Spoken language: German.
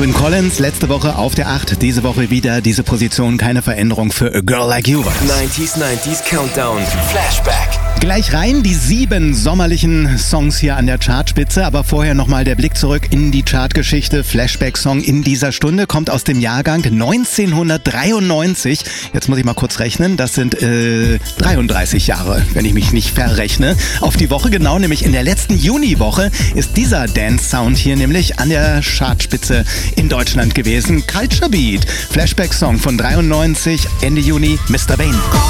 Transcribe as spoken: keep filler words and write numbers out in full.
Edwyn Collins, letzte Woche auf der acht, diese Woche wieder diese Position, keine Veränderung für A Girl Like You. neunziger, neunziger Countdown, Flashback. Gleich rein, die sieben sommerlichen Songs hier an der Chartspitze, aber vorher nochmal der Blick zurück in die Chartgeschichte. Flashback-Song in dieser Stunde kommt aus dem Jahrgang neunzehnhundertdreiundneunzig. Jetzt muss ich mal kurz rechnen, das sind äh, dreiunddreißig Jahre, wenn ich mich nicht verrechne. Auf die Woche genau, nämlich in der letzten Juniwoche ist dieser Dance-Sound hier nämlich an der Chartspitze in Deutschland gewesen. Culture Beat, Flashback-Song von dreiundneunzig, Ende Juni, Mister Bane.